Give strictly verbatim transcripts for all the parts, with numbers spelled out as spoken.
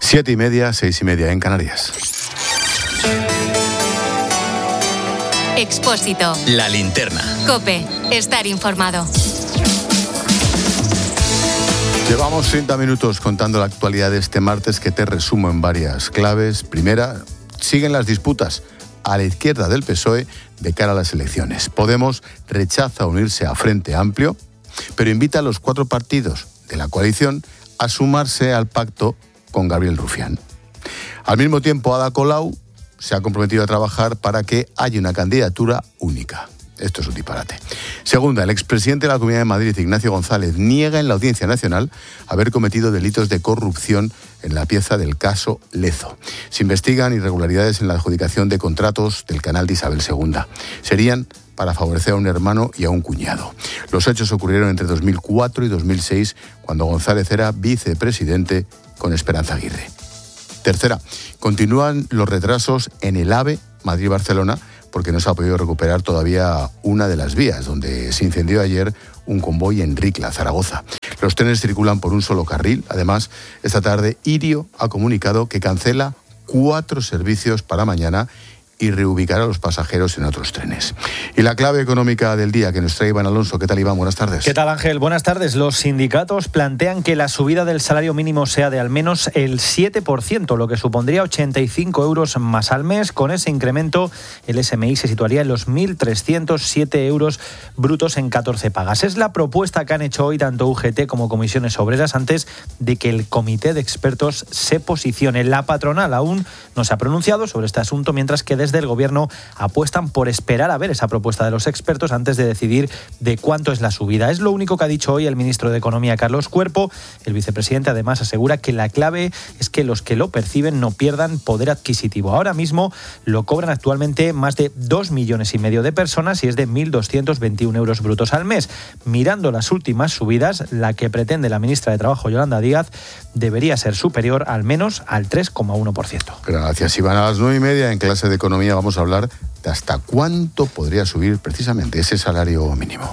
Siete y media, seis y media en Canarias. Expósito. La linterna. COPE. Estar informado. Llevamos treinta minutos contando la actualidad de este martes, que te resumo en varias claves. Primera, siguen las disputas a la izquierda del P S O E de cara a las elecciones. Podemos rechaza unirse a Frente Amplio, pero invita a los cuatro partidos de la coalición a sumarse al pacto con Gabriel Rufián. Al mismo tiempo, Ada Colau se ha comprometido a trabajar para que haya una candidatura única. Esto es un disparate. Segunda, el expresidente de la Comunidad de Madrid, Ignacio González, niega en la Audiencia Nacional haber cometido delitos de corrupción en la pieza del caso Lezo. Se investigan irregularidades en la adjudicación de contratos del canal de Isabel segunda. Serían para favorecer a un hermano y a un cuñado. Los hechos ocurrieron entre dos mil cuatro y dos mil seis, cuando González era vicepresidente con Esperanza Aguirre. Tercera, continúan los retrasos en el AVE Madrid-Barcelona, porque no se ha podido recuperar todavía una de las vías, donde se incendió ayer un convoy en Ricla, Zaragoza. Los trenes circulan por un solo carril. Además, esta tarde Irio ha comunicado que cancela cuatro servicios para mañana y reubicará a los pasajeros en otros trenes. Y la clave económica del día que nos trae Iván Alonso. ¿Qué tal, Iván? Buenas tardes. ¿Qué tal, Ángel? Buenas tardes. Los sindicatos plantean que la subida del salario mínimo sea de al menos el siete por ciento, lo que supondría ochenta y cinco euros más al mes. Con ese incremento, el S M I se situaría en los mil trescientos siete euros brutos en catorce pagas. Es la propuesta que han hecho hoy tanto U G T como comisiones obreras antes de que el comité de expertos se posicione. La patronal aún no se ha pronunciado sobre este asunto, mientras que desde del Gobierno apuestan por esperar a ver esa propuesta de los expertos antes de decidir de cuánto es la subida. Es lo único que ha dicho hoy el ministro de Economía, Carlos Cuerpo. El vicepresidente además asegura que la clave es que los que lo perciben no pierdan poder adquisitivo. Ahora mismo lo cobran actualmente más de dos millones y medio de personas y es de mil doscientos veintiún euros brutos al mes. Mirando las últimas subidas, la que pretende la ministra de Trabajo, Yolanda Díaz, debería ser superior al menos al tres coma uno por ciento. Gracias, Iván. A las nueve y media en clase de Economía vamos a hablar de hasta cuánto podría subir precisamente ese salario mínimo.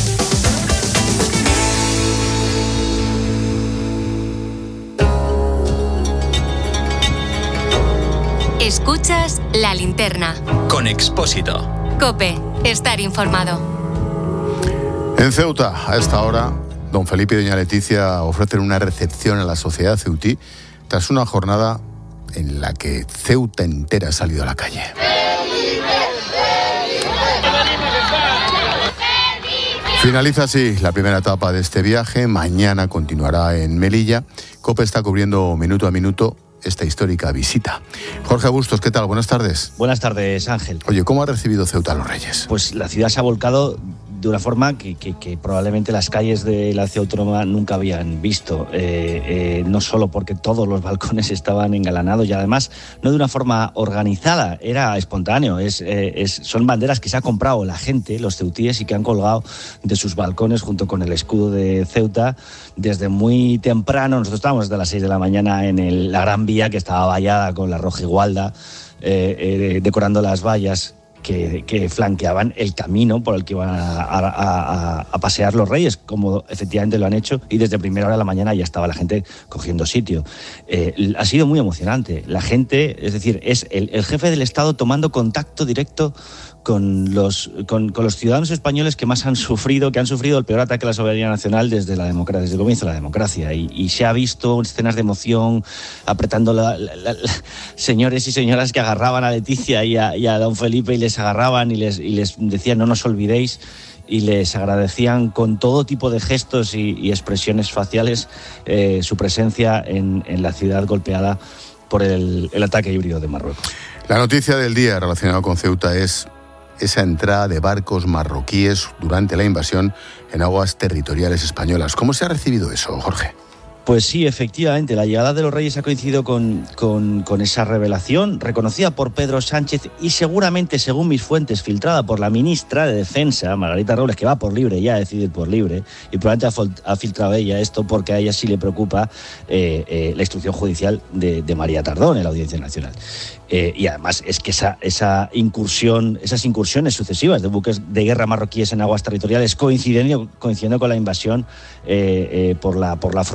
Escuchas La Linterna. Con Expósito. COPE. Estar informado. En Ceuta, a esta hora, don Felipe y doña Leticia ofrecen una recepción a la sociedad ceutí tras una jornada en la que Ceuta entera ha salido a la calle. Finaliza así la primera etapa de este viaje. Mañana continuará en Melilla. COPE está cubriendo minuto a minuto esta histórica visita. Jorge Bustos, ¿qué tal? Buenas tardes. Buenas tardes, Ángel. Oye, ¿cómo ha recibido Ceuta a los Reyes? Pues la ciudad se ha volcado de una forma que, que, que probablemente las calles de la ciudad autónoma nunca habían visto, eh, eh, no solo porque todos los balcones estaban engalanados y además no de una forma organizada, era espontáneo, es, eh, es, son banderas que se ha comprado la gente, los ceutíes, y que han colgado de sus balcones junto con el escudo de Ceuta desde muy temprano. Nosotros estábamos desde las seis de la mañana en el, la Gran Vía, que estaba vallada con la rojigualda, eh, eh, decorando las vallas Que, que flanqueaban el camino por el que iban a, a, a, a pasear los reyes, como efectivamente lo han hecho, y desde primera hora de la mañana ya estaba la gente cogiendo sitio. Eh, ha sido muy emocionante. La gente, es decir, es el, el jefe del Estado tomando contacto directo con los, con, con los ciudadanos españoles que más han sufrido, que han sufrido el peor ataque a la soberanía nacional desde, la democracia, desde el comienzo de la democracia. Y, y se ha visto escenas de emoción, apretando la, la, la, la, señores y señoras que agarraban a Leticia y a, y a don Felipe y les agarraban y les, y les decían no nos olvidéis, y les agradecían con todo tipo de gestos y, y expresiones faciales eh, su presencia en, en la ciudad golpeada por el, el ataque híbrido de Marruecos. La noticia del día relacionada con Ceuta es esa entrada de barcos marroquíes durante la invasión en aguas territoriales españolas. ¿Cómo se ha recibido eso, Jorge? Pues sí, efectivamente, la llegada de los Reyes ha coincidido con, con, con esa revelación reconocida por Pedro Sánchez y seguramente, según mis fuentes, filtrada por la ministra de Defensa, Margarita Robles, que va por libre, ya ha decidido por libre, y probablemente ha, ha filtrado ella esto porque a ella sí le preocupa eh, eh, la instrucción judicial de, de María Tardón en la Audiencia Nacional. Eh, y además es que esa, esa incursión, esas incursiones sucesivas de buques de guerra marroquíes en aguas territoriales coincidiendo, coincidiendo con la invasión eh, eh, por, la, por la frontera,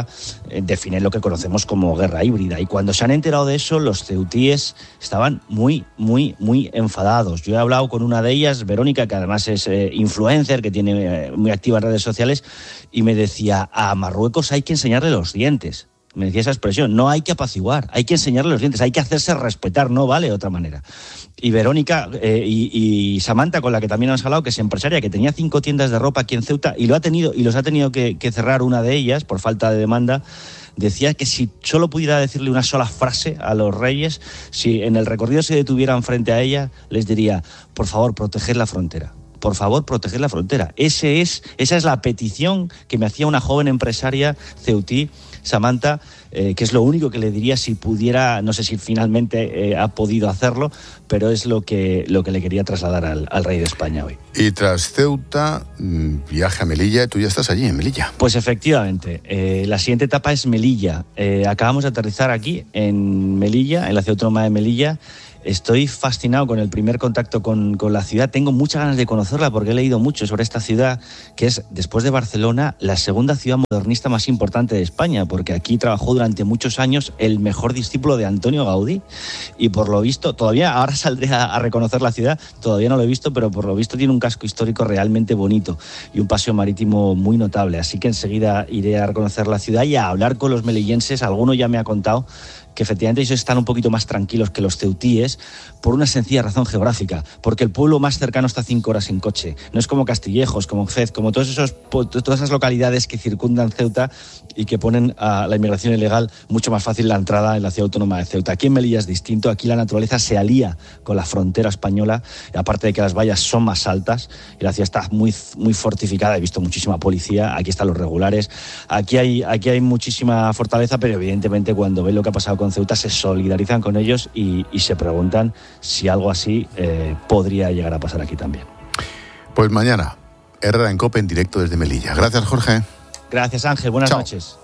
eh, definen lo que conocemos como guerra híbrida. Y cuando se han enterado de eso, los ceutíes estaban muy, muy, muy enfadados. Yo he hablado con una de ellas, Verónica, que además es eh, influencer, que tiene eh, muy activa en redes sociales, y me decía, a Marruecos hay que enseñarle los dientes. Me decía esa expresión, no hay que apaciguar, hay que enseñarle los dientes, hay que hacerse respetar, no vale de otra manera. Y Verónica eh, y, y Samantha, con la que también hemos hablado, que es empresaria, que tenía cinco tiendas de ropa aquí en Ceuta y lo ha tenido y los ha tenido que, que cerrar una de ellas por falta de demanda, decía que si solo pudiera decirle una sola frase a los reyes, si en el recorrido se detuvieran frente a ella, les diría, por favor, proteged la frontera. Por favor, proteger la frontera. Ese es, esa es la petición que me hacía una joven empresaria ceutí, Samantha, eh, que es lo único que le diría si pudiera, no sé si finalmente eh, ha podido hacerlo, pero es lo que, lo que le quería trasladar al, al rey de España hoy. Y tras Ceuta, viaje a Melilla, tú ya estás allí, en Melilla. Pues efectivamente, eh, la siguiente etapa es Melilla. Eh, acabamos de aterrizar aquí, en Melilla, en la ciudad autónoma de Melilla. Estoy fascinado con el primer contacto con, con la ciudad. Tengo muchas ganas de conocerla porque he leído mucho sobre esta ciudad, que es, después de Barcelona, la segunda ciudad modernista más importante de España, porque aquí trabajó durante muchos años el mejor discípulo de Antonio Gaudí. Y por lo visto, todavía, ahora saldré a, a reconocer la ciudad, todavía no lo he visto, pero por lo visto tiene un casco histórico realmente bonito y un paseo marítimo muy notable. Así que enseguida iré a reconocer la ciudad y a hablar con los melillenses. Alguno ya me ha contado que efectivamente ellos están un poquito más tranquilos que los ceutíes por una sencilla razón geográfica, porque el pueblo más cercano está a cinco horas en coche. No es como Castillejos, como Fez, como todos esos, todas esas localidades que circundan Ceuta y que ponen a la inmigración ilegal mucho más fácil la entrada en la ciudad autónoma de Ceuta. Aquí en Melilla es distinto, aquí la naturaleza se alía con la frontera española, y aparte de que las vallas son más altas y la ciudad está muy, muy fortificada, he visto muchísima policía, aquí están los regulares, aquí hay, aquí hay muchísima fortaleza, pero evidentemente cuando ven lo que ha pasado con Ceuta se solidarizan con ellos y, y se preguntan si algo así eh, podría llegar a pasar aquí también. Pues mañana, Herrera en COPE en directo desde Melilla. Gracias, Jorge. Gracias, Ángel. Buenas Chao. noches.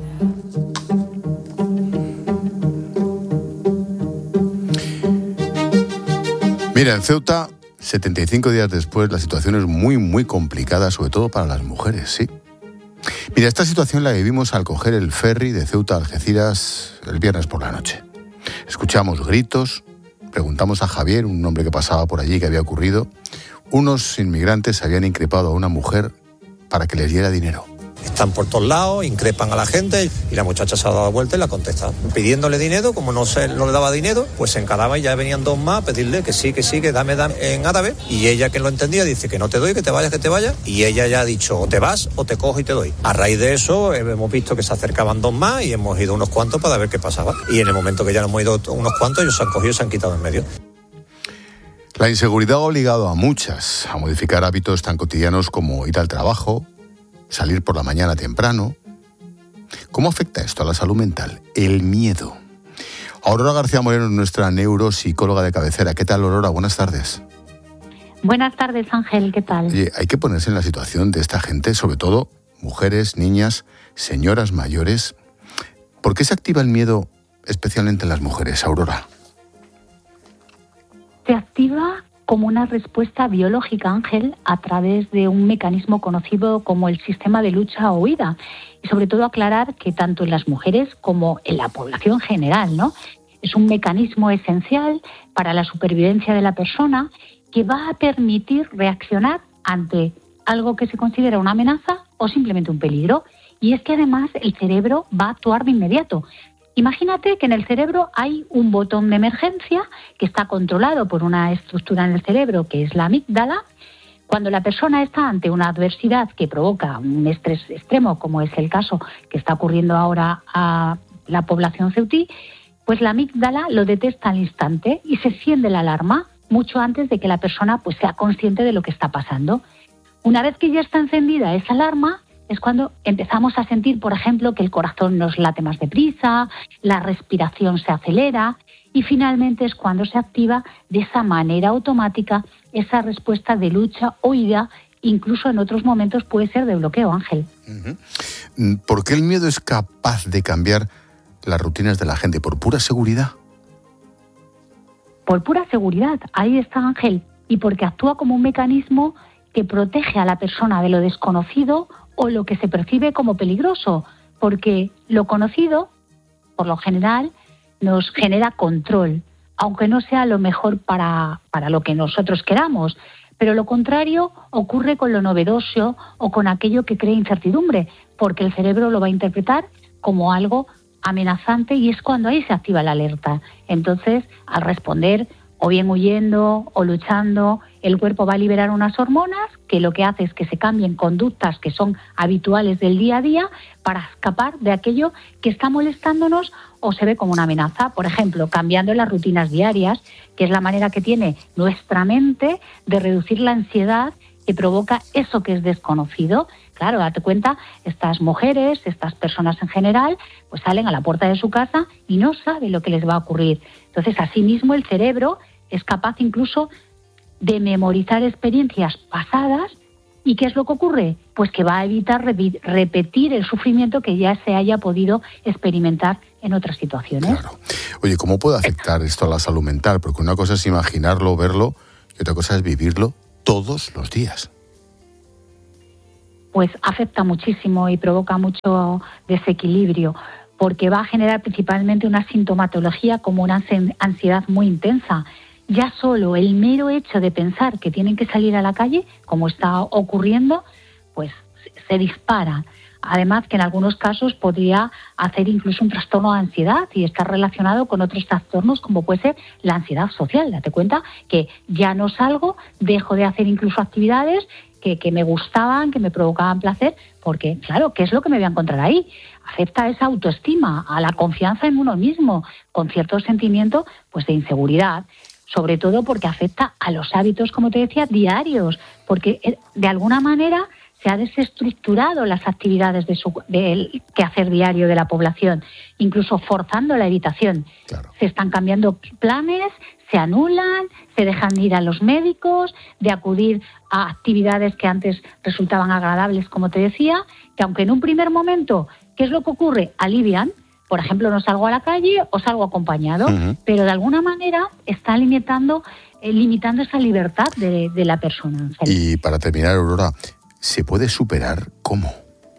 Mira, en Ceuta, setenta y cinco días después, la situación es muy, muy complicada, sobre todo para las mujeres, sí. Mira, esta situación la vivimos al coger el ferry de Ceuta a Algeciras el viernes por la noche. Escuchamos gritos, preguntamos a Javier, un hombre que pasaba por allí, qué había ocurrido. Unos inmigrantes habían increpado a una mujer para que les diera dinero. Están por todos lados, increpan a la gente y la muchacha se ha dado vuelta y la ha contestado. Pidiéndole dinero, como no, se, no le daba dinero, pues se encaraba y ya venían dos más a pedirle que sí, que sí, que dame, dame en árabe. Y ella, que lo entendía, dice que no te doy, que te vayas, que te vayas. Y ella ya ha dicho, o te vas o te cojo y te doy. A raíz de eso hemos visto que se acercaban dos más y hemos ido unos cuantos para ver qué pasaba. Y en el momento que ya nos hemos ido unos cuantos, ellos se han cogido y se han quitado en medio. La inseguridad ha obligado a muchas a modificar hábitos tan cotidianos como ir al trabajo, salir por la mañana temprano. ¿Cómo afecta esto a la salud mental? El miedo. Aurora García Moreno es nuestra neuropsicóloga de cabecera. ¿Qué tal, Aurora? Buenas tardes. Buenas tardes, Ángel. ¿Qué tal? Oye, hay que ponerse en la situación de esta gente, sobre todo mujeres, niñas, señoras mayores. ¿Por qué se activa el miedo especialmente en las mujeres, Aurora? Se activa como una respuesta biológica, Ángel, a través de un mecanismo conocido como el sistema de lucha o huida. Y sobre todo aclarar que tanto en las mujeres como en la población general, ¿no? Es un mecanismo esencial para la supervivencia de la persona que va a permitir reaccionar ante algo que se considera una amenaza o simplemente un peligro. Y es que además el cerebro va a actuar de inmediato. Imagínate que en el cerebro hay un botón de emergencia que está controlado por una estructura en el cerebro que es la amígdala. Cuando la persona está ante una adversidad que provoca un estrés extremo, como es el caso que está ocurriendo ahora a la población ceutí, pues la amígdala lo detecta al instante y se enciende la alarma mucho antes de que la persona pues sea consciente de lo que está pasando. Una vez que ya está encendida esa alarma, es cuando empezamos a sentir, por ejemplo, que el corazón nos late más deprisa, la respiración se acelera y finalmente es cuando se activa de esa manera automática esa respuesta de lucha o huida, incluso en otros momentos puede ser de bloqueo, Ángel. Uh-huh. ¿Por qué el miedo es capaz de cambiar las rutinas de la gente? ¿Por pura seguridad? Por pura seguridad, ahí está, Ángel, y porque actúa como un mecanismo que protege a la persona de lo desconocido o lo que se percibe como peligroso. porque lo conocido, por lo general, nos genera control, aunque no sea lo mejor para, para lo que nosotros queramos. Pero lo contrario ocurre con lo novedoso o con aquello que crea incertidumbre, porque el cerebro lo va a interpretar como algo amenazante y es cuando ahí se activa la alerta. Entonces, al responder o bien huyendo o luchando, el cuerpo va a liberar unas hormonas que lo que hace es que se cambien conductas que son habituales del día a día para escapar de aquello que está molestándonos o se ve como una amenaza. Por ejemplo, cambiando las rutinas diarias, que es la manera que tiene nuestra mente de reducir la ansiedad que provoca eso que es desconocido. Claro, date cuenta, estas mujeres, estas personas en general, pues salen a la puerta de su casa y no saben lo que les va a ocurrir. Entonces, asimismo, el cerebro es capaz incluso de memorizar experiencias pasadas. ¿Y qué es lo que ocurre? Pues que va a evitar repi- repetir el sufrimiento que ya se haya podido experimentar en otras situaciones. Claro. Oye, ¿cómo puede afectar esto a la salud mental? Porque una cosa es imaginarlo, verlo, y otra cosa es vivirlo todos los días. Pues afecta muchísimo y provoca mucho desequilibrio, porque va a generar principalmente una sintomatología como una ansiedad muy intensa. Ya solo el mero hecho de pensar que tienen que salir a la calle, como está ocurriendo, pues se dispara. Además que en algunos casos podría hacer incluso un trastorno de ansiedad y estar relacionado con otros trastornos como puede ser la ansiedad social. Date cuenta que ya no salgo, dejo de hacer incluso actividades que, que me gustaban, que me provocaban placer, porque claro, ¿qué es lo que me voy a encontrar ahí? Afecta a esa autoestima, a la confianza en uno mismo, con cierto sentimiento pues de inseguridad. Sobre todo porque afecta a los hábitos, como te decía, diarios, porque de alguna manera se ha desestructurado las actividades de su, del quehacer diario de la población, incluso forzando la evitación. Claro. Se están cambiando planes, se anulan, se dejan de ir a los médicos, de acudir a actividades que antes resultaban agradables, como te decía, que aunque en un primer momento, ¿qué es lo que ocurre? Alivian. Por ejemplo, no salgo a la calle o salgo acompañado, uh-huh. pero de alguna manera está limitando, eh, limitando esa libertad de, de la persona. Y para terminar, Aurora, ¿se puede superar cómo?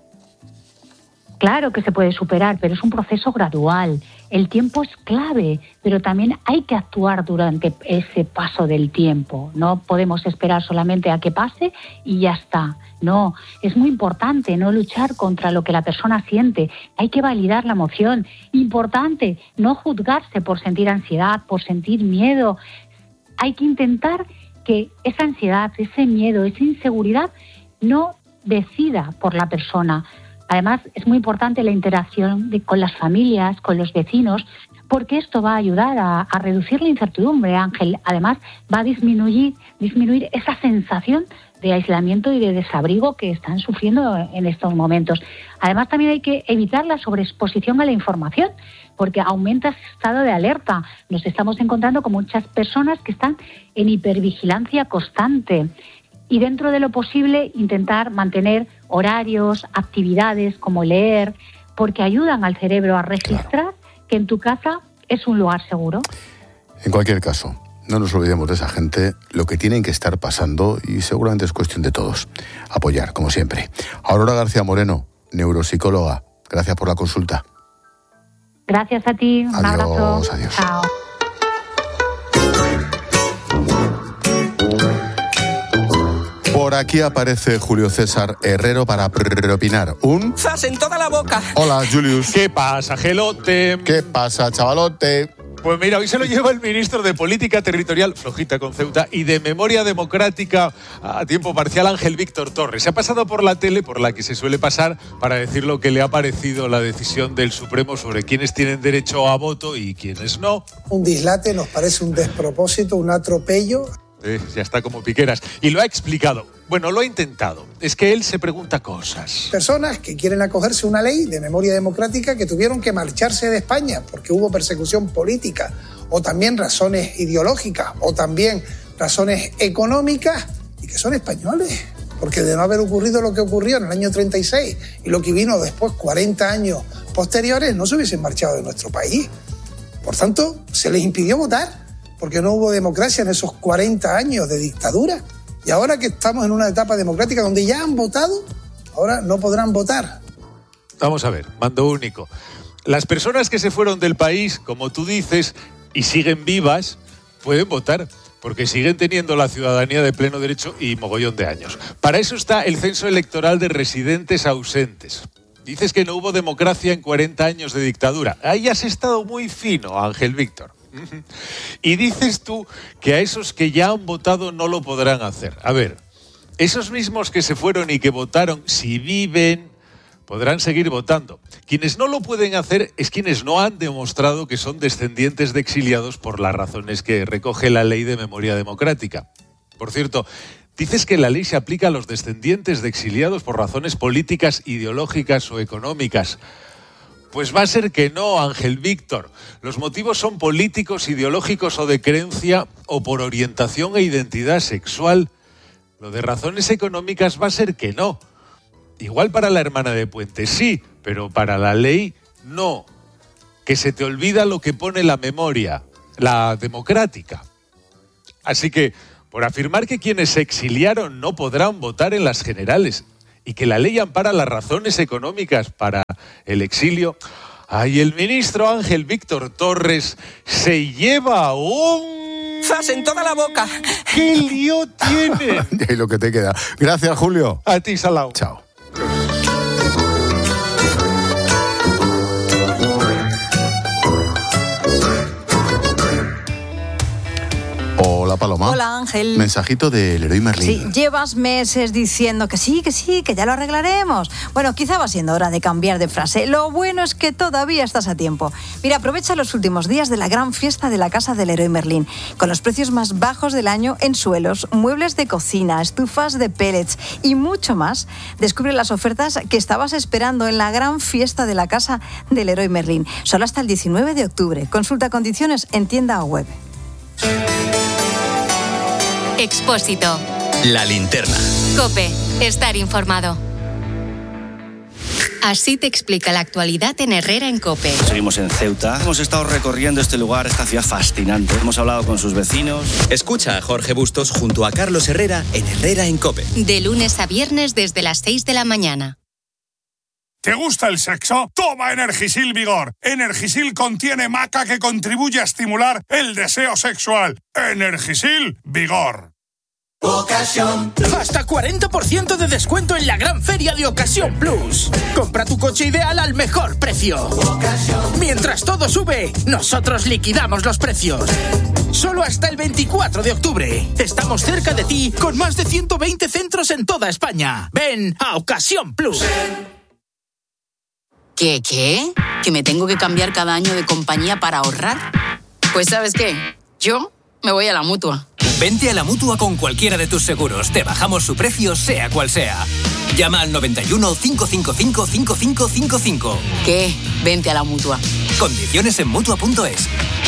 Claro que se puede superar, pero es un proceso gradual. El tiempo es clave, pero también hay que actuar durante ese paso del tiempo. No podemos esperar solamente a que pase y ya está. No, es muy importante no luchar contra lo que la persona siente. Hay que validar la emoción. Importante, no juzgarse por sentir ansiedad, por sentir miedo. Hay que intentar que esa ansiedad, ese miedo, esa inseguridad no decida por la persona. Además, es muy importante la interacción de, con las familias, con los vecinos, porque esto va a ayudar a, a reducir la incertidumbre, Ángel. Además, va a disminuir, disminuir esa sensación de aislamiento y de desabrigo que están sufriendo en estos momentos. Además, también hay que evitar la sobreexposición a la información, porque aumenta ese estado de alerta. Nos estamos encontrando con muchas personas que están en hipervigilancia constante. Y dentro de lo posible, intentar mantener horarios, actividades como leer, porque ayudan al cerebro a registrar claro. que en tu casa es un lugar seguro. En cualquier caso, no nos olvidemos de esa gente, lo que tienen que estar pasando, y seguramente es cuestión de todos. Apoyar, como siempre. Aurora García Moreno, neuropsicóloga, gracias por la consulta. Gracias a ti, un adiós, abrazo. Adiós. Chao. Por aquí aparece Julio César Herrero para opinar. Un... ¡Zas en toda la boca! Hola, Julius. ¿Qué pasa, gelote? ¿Qué pasa, chavalote? Pues mira, hoy se lo lleva el ministro de Política Territorial, flojita con Ceuta, y de Memoria Democrática a tiempo parcial, Ángel Víctor Torres. Se ha pasado por la tele, por la que se suele pasar, para decir lo que le ha parecido la decisión del Supremo sobre quiénes tienen derecho a voto y quiénes no. Un dislate, nos parece un despropósito, un atropello. Eh, ya está como piqueras. Y lo ha explicado. Bueno, lo ha intentado. Es que él se pregunta cosas. Personas que quieren acogerse a una ley de memoria democrática que tuvieron que marcharse de España porque hubo persecución política, o también razones ideológicas, o también razones económicas, y que son españoles. Porque de no haber ocurrido lo que ocurrió en el año treinta y seis y lo que vino después, cuarenta años posteriores, no se hubiesen marchado de nuestro país. Por tanto, se les impidió votar porque no hubo democracia en esos cuarenta años de dictadura. Y ahora que estamos en una etapa democrática donde ya han votado, ahora no podrán votar. Vamos a ver, mando único. Las personas que se fueron del país, como tú dices, y siguen vivas, pueden votar, porque siguen teniendo la ciudadanía de pleno derecho y mogollón de años. Para eso está el censo electoral de residentes ausentes. Dices que no hubo democracia en cuarenta años de dictadura. Ahí has estado muy fino, Ángel Víctor. Y dices tú que a esos que ya han votado no lo podrán hacer. A ver, esos mismos que se fueron y que votaron, si viven, podrán seguir votando. Quienes no lo pueden hacer es quienes no han demostrado que son descendientes de exiliados por las razones que recoge la Ley de Memoria Democrática. Por cierto, dices que la ley se aplica a los descendientes de exiliados por razones políticas, ideológicas o económicas. Pues va a ser que no, Ángel Víctor. Los motivos son políticos, ideológicos o de creencia o por orientación e identidad sexual. Lo de razones económicas va a ser que no. Igual para la hermana de Puente sí, pero para la ley no. Que se te olvida lo que pone la memoria, la democrática. Así que, por afirmar que quienes se exiliaron no podrán votar en las generales y que la ley ampara las razones económicas para el exilio, ay, el ministro Ángel Víctor Torres se lleva un... ¡zas en toda la boca! ¡Qué lío tiene! Y lo que te queda. Gracias, Julio. A ti, Salao. Chao. Hola, Paloma. Hola, Ángel. Mensajito del Leroy Merlin. Sí, llevas meses diciendo que sí, que sí, que ya lo arreglaremos. Bueno, quizá va siendo hora de cambiar de frase. Lo bueno es que todavía estás a tiempo. Mira, aprovecha los últimos días de la gran fiesta de la casa del Leroy Merlin, con los precios más bajos del año en suelos, muebles de cocina, estufas de pellets y mucho más. Descubre las ofertas que estabas esperando en la gran fiesta de la casa del Leroy Merlin. Solo hasta el diecinueve de octubre. Consulta condiciones en tienda o web. Expósito. La linterna. COPE. Estar informado. Así te explica la actualidad en Herrera en COPE. Seguimos en Ceuta. Hemos estado recorriendo este lugar, esta ciudad fascinante. Hemos hablado con sus vecinos. Escucha a Jorge Bustos junto a Carlos Herrera en Herrera en COPE. De lunes a viernes desde las seis de la mañana. ¿Te gusta el sexo? Toma Energisil Vigor. Energisil contiene maca que contribuye a estimular el deseo sexual. Energisil Vigor. Ocasión. Hasta cuarenta por ciento de descuento en la gran feria de Ocasión Plus. Compra tu coche ideal al mejor precio. Ocasión. Mientras todo sube, nosotros liquidamos los precios. Solo hasta el veinticuatro de octubre. Estamos cerca de ti con más de ciento veinte centros en toda España. Ven a Ocasión Plus. ¿Qué, qué? ¿Que me tengo que cambiar cada año de compañía para ahorrar? Pues ¿sabes qué? Yo me voy a la Mutua. Vente a la Mutua con cualquiera de tus seguros. Te bajamos su precio, sea cual sea. Llama al noventa y uno, cinco cinco cinco, cinco cinco cinco cinco. ¿Qué? Vente a la Mutua. Condiciones en Mutua punto es.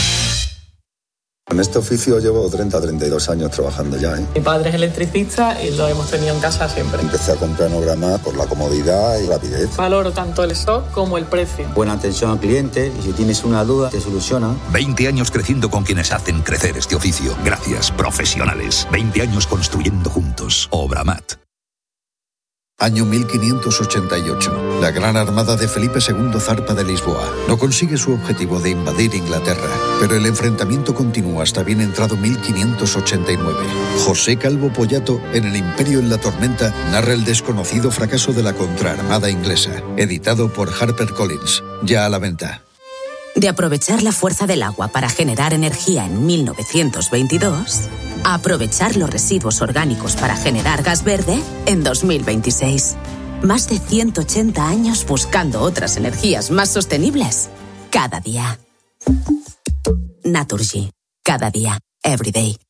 En este oficio llevo treinta, treinta y dos años trabajando ya, ¿eh? Mi padre es electricista y lo hemos tenido en casa siempre. Empecé a comprar Nograma por la comodidad y rapidez. Valoro tanto el stock como el precio. Buena atención al cliente y si tienes una duda te solucionan. veinte años creciendo con quienes hacen crecer este oficio. Gracias, profesionales. veinte años construyendo juntos. Obramat. Año mil quinientos ochenta y ocho. La gran armada de Felipe segundo zarpa de Lisboa. No consigue su objetivo de invadir Inglaterra, pero el enfrentamiento continúa hasta bien entrado mil quinientos ochenta y nueve. José Calvo Pollato, en El Imperio en la Tormenta, narra el desconocido fracaso de la contraarmada inglesa. Editado por HarperCollins. Ya a la venta. De aprovechar la fuerza del agua para generar energía en mil novecientos veintidós, a aprovechar los residuos orgánicos para generar gas verde en dos mil veintiséis. Más de ciento ochenta años buscando otras energías más sostenibles. Cada día. Naturgy. Cada día. Every day.